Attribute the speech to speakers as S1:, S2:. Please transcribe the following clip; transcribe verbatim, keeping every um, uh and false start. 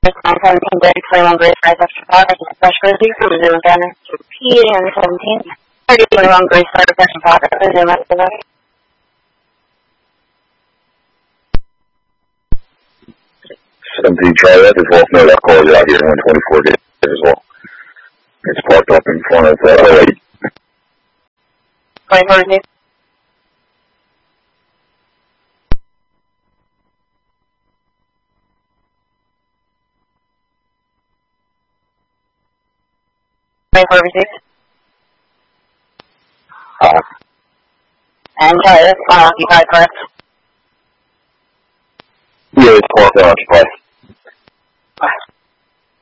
S1: nine seventeen Grade twenty-one Grace Rise Extra Five, Fresh Grizzly from Zoom Gunner. P and seventeen. thirty twenty-one Grace Rise Extra Five, Zoom Extra Five.
S2: seventeen Charlie, that is Wolf Note. I'll call you out here in twenty-four days as well. It's parked up in front of uh, oh eight.
S1: twenty-four days. twenty-four six.
S2: Uh,
S1: And Charlie, that's unoccupied, correct?
S2: yeah, it's parked unoccupied.